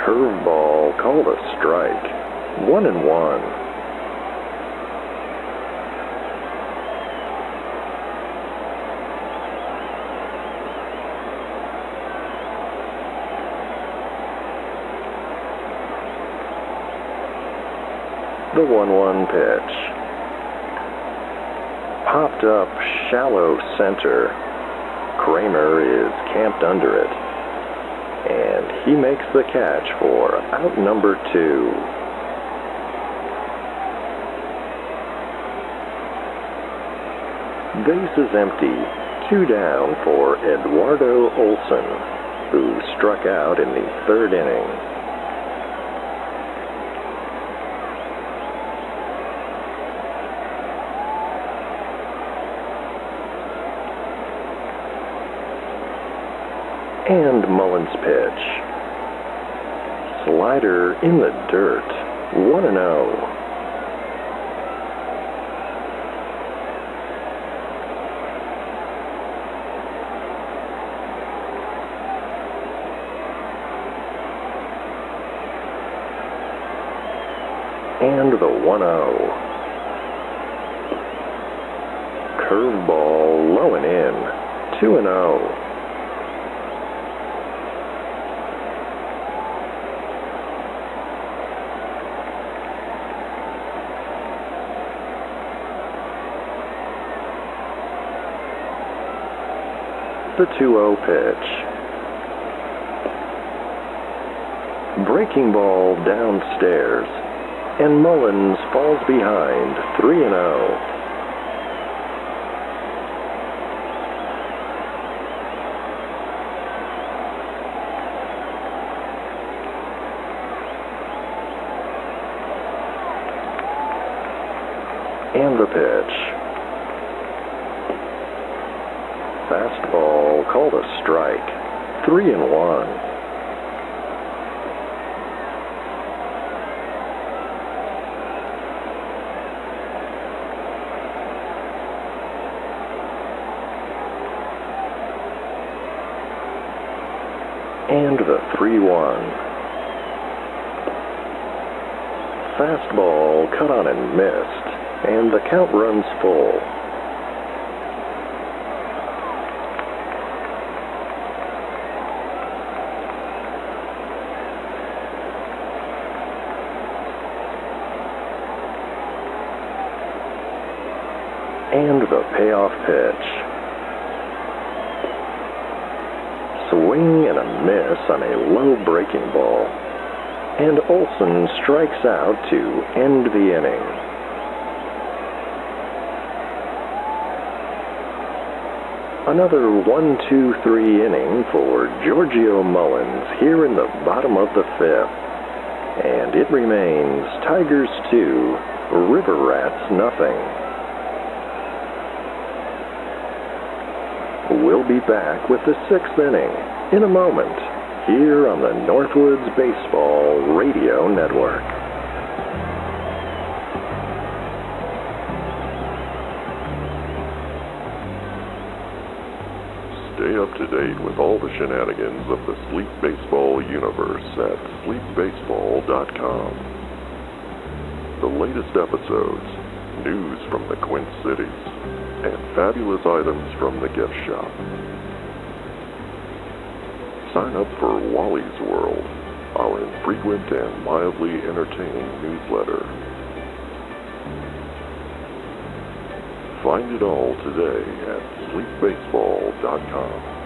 Curveball called a strike. 1-1. The 1-1 pitch. Popped up shallow center. Kramer is camped under it. And he makes the catch for out number 2. Base is empty. 2 down for Eduardo Olson, who struck out in the 3rd inning. And Mullins' pitch. Slider in the dirt. 1-0. And the 1-0. Curveball low and in. 2-0. The 2-0 pitch. Breaking ball downstairs, and Mullins falls behind. 3-0. And the pitch. Fastball called a strike. 3-1. And the 3-1. Fastball cut on and missed, and the count runs full. And the payoff pitch. Swing and a miss on a low breaking ball. And Olson strikes out to end the inning. Another 1-2-3 inning for Giorgio Mullins here in the bottom of the 5th. And it remains Tigers 2, River Rats nothing. We'll be back with the 6th inning in a moment here on the Northwoods Baseball Radio Network. Stay up to date with all the shenanigans of the Sleep Baseball universe at sleepbaseball.com. The latest episodes, news from the Quint Cities, and fabulous items from the gift shop. Sign up for Wally's World, our infrequent and mildly entertaining newsletter. Find it all today at sleepbaseball.com.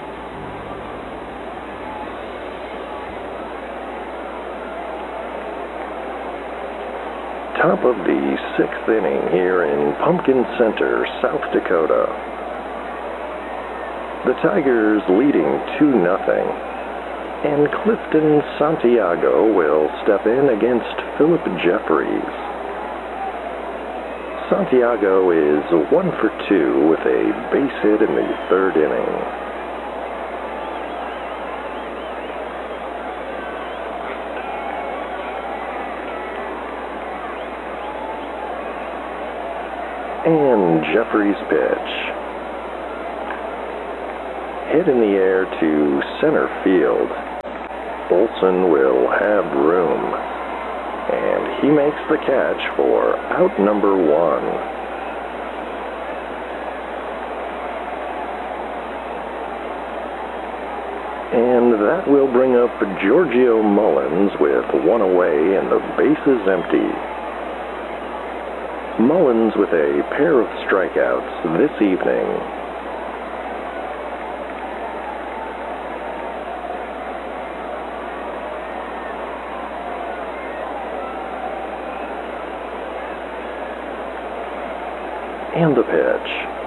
Top of the 6th inning here in Pumpkin Center, South Dakota. The Tigers leading 2-0, and Clifton Santiago will step in against Philip Jeffries. Santiago is 1 for 2 with a base hit in the 3rd inning. And Jeffries' pitch. Hit in the air to center field. Olson will have room, and he makes the catch for out number 1. And that will bring up Giorgio Mullins with 1 away and the bases empty. Mullins with a pair of strikeouts this evening. And the pitch.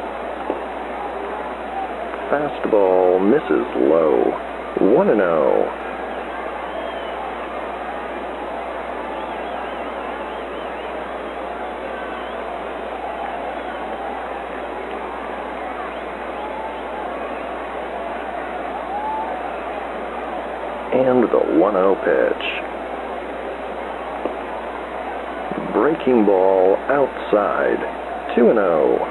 Fastball misses low. 1-0. And the 1-0 pitch. Breaking ball outside. 2-0.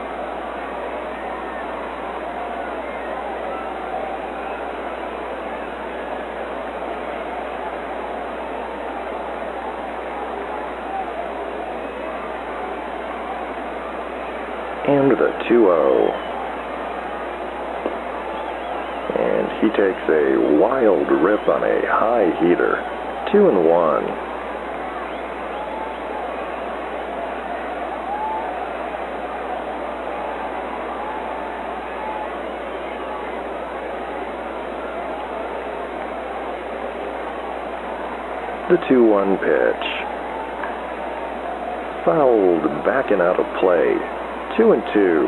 And the 2-0. And he takes a wild rip on a high heater. 2-1. The 2-1 pitch. Fouled back and out of play. 2-2.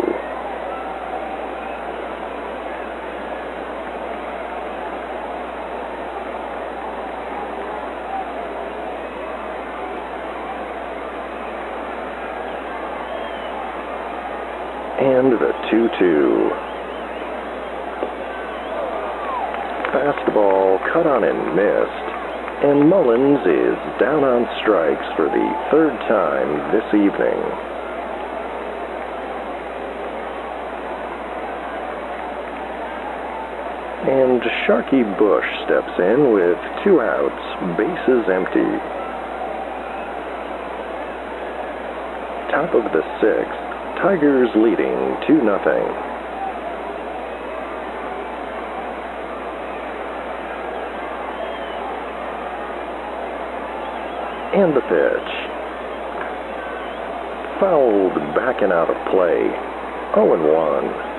And the 2-2. Fastball cut on and missed. And Mullins is down on strikes for the 3rd time this evening. And Sharky Bush steps in with 2 outs, bases empty. Top of the 6th, Tigers leading 2-0. And the pitch. Fouled back and out of play. 0-1.